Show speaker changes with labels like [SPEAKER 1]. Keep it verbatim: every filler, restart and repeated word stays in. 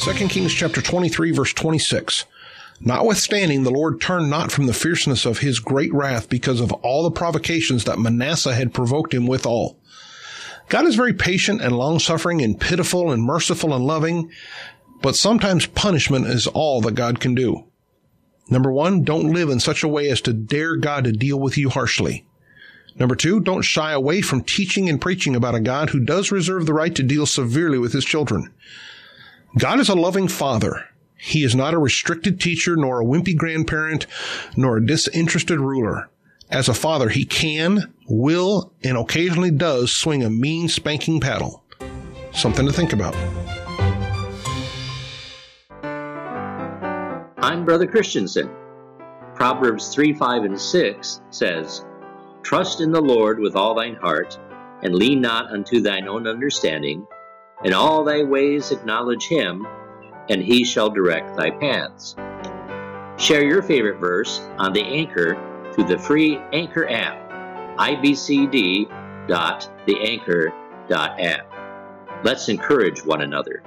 [SPEAKER 1] Second Kings chapter twenty-three, verse twenty-six. Notwithstanding, the Lord turned not from the fierceness of his great wrath because of all the provocations that Manasseh had provoked him withal. God is very patient and long-suffering and pitiful and merciful and loving, but sometimes punishment is all that God can do. Number one, don't live in such a way as to dare God to deal with you harshly. Number two, don't shy away from teaching and preaching about a God who does reserve the right to deal severely with his children. God is a loving father. He is not a restricted teacher, nor a wimpy grandparent, nor a disinterested ruler. As a father, he can, will, and occasionally does swing a mean spanking paddle. Something to think about.
[SPEAKER 2] I'm Brother Christensen. Proverbs three, five, and six says, Trust in the Lord with all thine heart, and lean not unto thine own understanding. In all thy ways acknowledge him, and he shall direct thy paths. Share your favorite verse on the Anchor through the free Anchor app, I B C D dot the anchor dot app. Let's encourage one another.